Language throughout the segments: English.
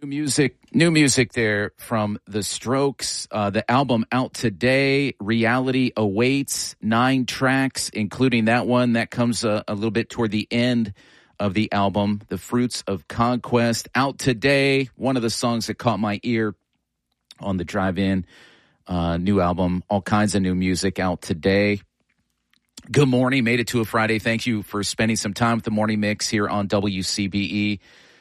New music there from The Strokes. The album out today, Reality Awaits, 9 tracks, including that one that comes a little bit toward the end of the album, The Fruits of Conquest. Out today, one of the songs that caught my ear on the drive-in. New album, all kinds of new music out today. Good morning, made it to a Friday. Thank you for spending some time with the Morning Mix here on WCBE.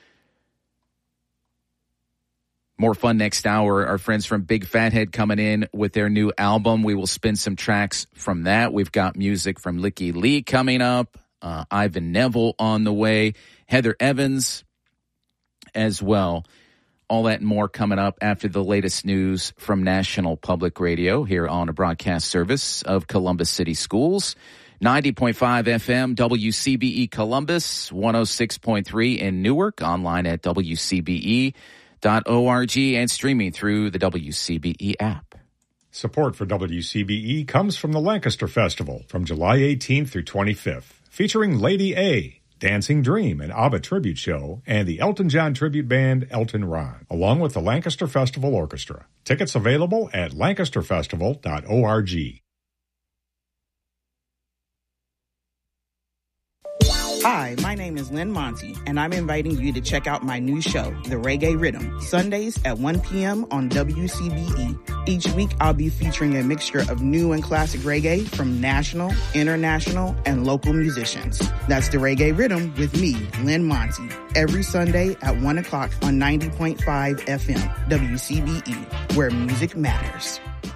More fun next hour. Our friends from Big Fathead coming in with their new album. We will spin some tracks from that. We've got music from Licky Lee coming up. Ivan Neville on the way. Heather Evans as well. All that and more coming up after the latest news from National Public Radio here on a broadcast service of Columbus City Schools. 90.5 FM, WCBE Columbus, 106.3 in Newark, online at WCBE.org and streaming through the WCBE app. Support for WCBE comes from the Lancaster Festival from July 18th through 25th, featuring Lady A, Dancing Dream, an ABBA tribute show, and the Elton John tribute band Elton Ron, along with the Lancaster Festival Orchestra. Tickets available at lancasterfestival.org. Hi, my name is Lynn Monty, and I'm inviting you to check out my new show, The Reggae Rhythm, Sundays at 1 p.m. on WCBE. Each week, I'll be featuring a mixture of new and classic reggae from national, international, and local musicians. That's The Reggae Rhythm with me, Lynn Monty, every Sunday at 1 o'clock on 90.5 FM, WCBE, where music matters.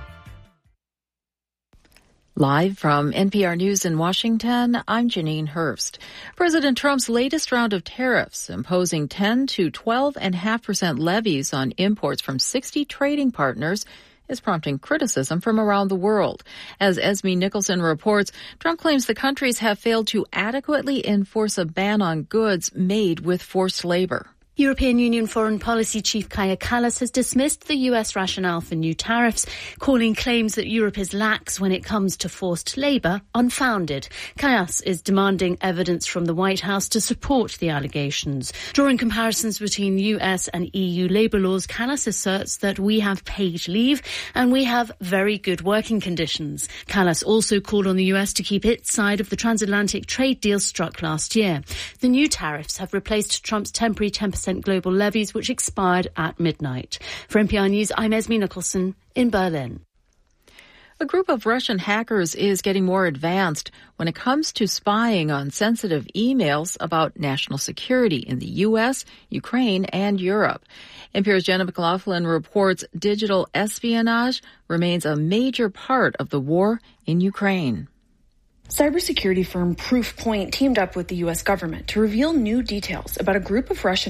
Live from NPR News in Washington, I'm Janine Hurst. President Trump's latest round of tariffs, imposing 10 to 12.5% levies on imports from 60 trading partners, is prompting criticism from around the world. As Esme Nicholson reports, Trump claims the countries have failed to adequately enforce a ban on goods made with forced labor. European Union Foreign Policy Chief Kaja Kallas has dismissed the US rationale for new tariffs, calling claims that Europe is lax when it comes to forced labour unfounded. Kallas is demanding evidence from the White House to support the allegations. Drawing comparisons between US and EU labour laws, Kallas asserts that we have paid leave and we have very good working conditions. Kallas also called on the US to keep its side of the transatlantic trade deal struck last year. The new tariffs have replaced Trump's temporary 10% global levies, which expired at midnight. For NPR News, I'm Esme Nicholson in Berlin. A group of Russian hackers is getting more advanced when it comes to spying on sensitive emails about national security in the U.S., Ukraine, and Europe. NPR's Jenna McLaughlin reports digital espionage remains a major part of the war in Ukraine. Cybersecurity firm Proofpoint teamed up with the U.S. government to reveal new details about a group of Russian